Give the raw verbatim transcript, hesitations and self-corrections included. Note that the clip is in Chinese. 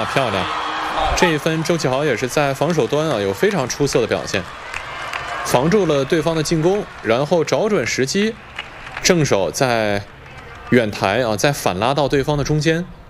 啊，漂亮！这一分周启豪也是在防守端啊有非常出色的表现，防住了对方的进攻，然后找准时机，正手在远台啊再反拉到对方的中间。